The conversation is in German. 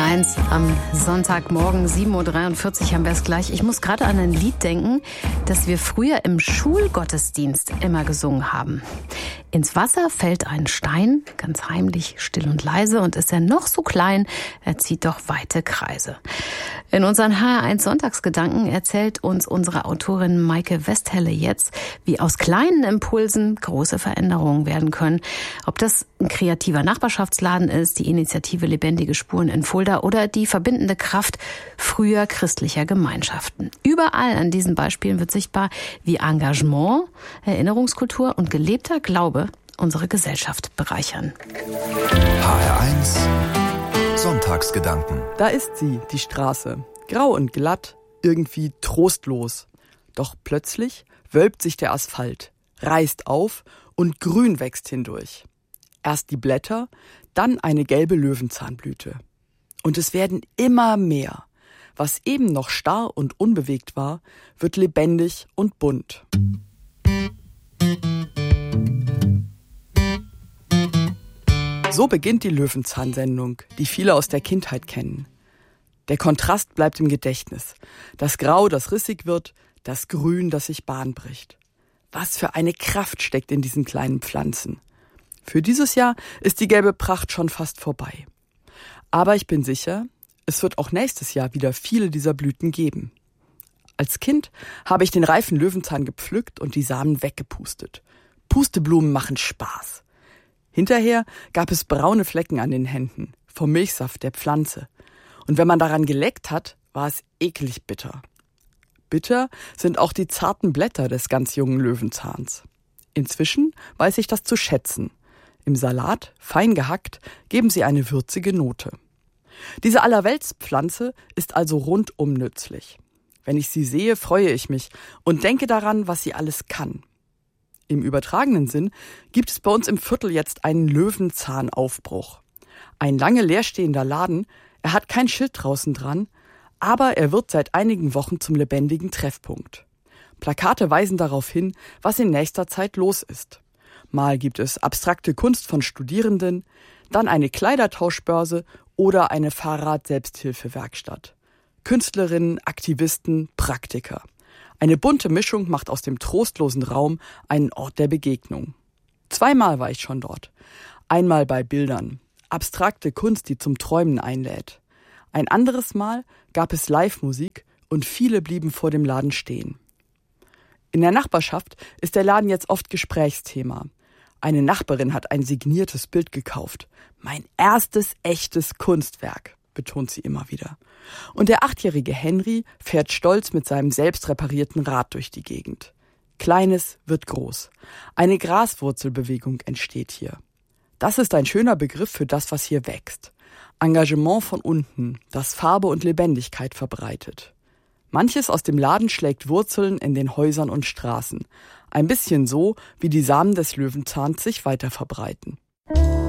HR1 am Sonntagmorgen, 7.43 Uhr haben wir es gleich. Ich muss gerade an ein Lied denken, das wir früher im Schulgottesdienst immer gesungen haben. Ins Wasser fällt ein Stein, ganz heimlich, still und leise, und ist er noch so klein, er zieht doch weite Kreise. In unseren HR1 Sonntagsgedanken erzählt uns unsere Autorin Maike Westhelle jetzt, wie aus kleinen Impulsen große Veränderungen werden können. Ob das ein kreativer Nachbarschaftsladen ist, die Initiative Lebendige Spuren in Fulda oder die verbindende Kraft früher christlicher Gemeinschaften. Überall an diesen Beispielen wird sichtbar, wie Engagement, Erinnerungskultur und gelebter Glaube unsere Gesellschaft bereichern. HR1 Sonntagsgedanken. Da ist sie, die Straße. Grau und glatt, irgendwie trostlos. Doch plötzlich wölbt sich der Asphalt, reißt auf und Grün wächst hindurch. Erst die Blätter, dann eine gelbe Löwenzahnblüte. Und es werden immer mehr. Was eben noch starr und unbewegt war, wird lebendig und bunt. So beginnt die Löwenzahn-Sendung, die viele aus der Kindheit kennen. Der Kontrast bleibt im Gedächtnis. Das Grau, das rissig wird, das Grün, das sich Bahn bricht. Was für eine Kraft steckt in diesen kleinen Pflanzen. Für dieses Jahr ist die gelbe Pracht schon fast vorbei. Aber ich bin sicher, es wird auch nächstes Jahr wieder viele dieser Blüten geben. Als Kind habe ich den reifen Löwenzahn gepflückt und die Samen weggepustet. Pusteblumen machen Spaß. Hinterher gab es braune Flecken an den Händen, vom Milchsaft der Pflanze. Und wenn man daran geleckt hat, war es eklig bitter. Bitter sind auch die zarten Blätter des ganz jungen Löwenzahns. Inzwischen weiß ich das zu schätzen. Im Salat, fein gehackt, geben sie eine würzige Note. Diese Allerweltspflanze ist also rundum nützlich. Wenn ich sie sehe, freue ich mich und denke daran, was sie alles kann. Im übertragenen Sinn gibt es bei uns im Viertel jetzt einen Löwenzahnaufbruch. Ein lange leerstehender Laden, er hat kein Schild draußen dran, aber er wird seit einigen Wochen zum lebendigen Treffpunkt. Plakate weisen darauf hin, was in nächster Zeit los ist. Mal gibt es abstrakte Kunst von Studierenden, dann eine Kleidertauschbörse oder eine Fahrrad-Selbsthilfewerkstatt. Künstlerinnen, Aktivisten, Praktiker. Eine bunte Mischung macht aus dem trostlosen Raum einen Ort der Begegnung. 2-mal war ich schon dort. Einmal bei Bildern, abstrakte Kunst, die zum Träumen einlädt. Ein anderes Mal gab es Live-Musik und viele blieben vor dem Laden stehen. In der Nachbarschaft ist der Laden jetzt oft Gesprächsthema. Eine Nachbarin hat ein signiertes Bild gekauft. Mein erstes echtes Kunstwerk, betont sie immer wieder. Und der 8-jährige Henry fährt stolz mit seinem selbst reparierten Rad durch die Gegend. Kleines wird groß. Eine Graswurzelbewegung entsteht hier. Das ist ein schöner Begriff für das, was hier wächst. Engagement von unten, das Farbe und Lebendigkeit verbreitet. Manches aus dem Laden schlägt Wurzeln in den Häusern und Straßen. Ein bisschen so, wie die Samen des Löwenzahns sich weiter verbreiten.